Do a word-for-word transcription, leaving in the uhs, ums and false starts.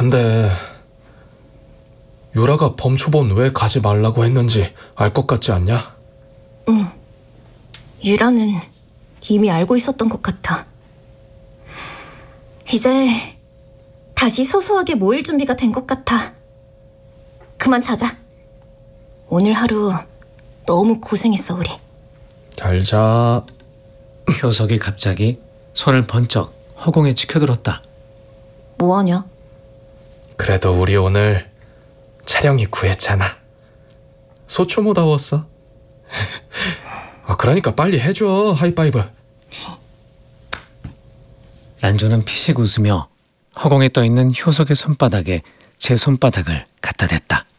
근데 유라가 범초본 왜 가지 말라고 했는지 알 것 같지 않냐? 응. 유라는 이미 알고 있었던 것 같아. 이제 다시 소소하게 모일 준비가 된 것 같아. 그만 자자. 오늘 하루 너무 고생했어, 우리. 잘 자. 효석이 갑자기 손을 번쩍 허공에 치켜들었다. 뭐하냐? 그래도 우리 오늘 촬영이 구했잖아. 소초모다웠어. 아, 그러니까 빨리 해줘, 하이파이브. 란조는 피식 웃으며 허공에 떠있는 효석의 손바닥에 제 손바닥을 갖다 댔다.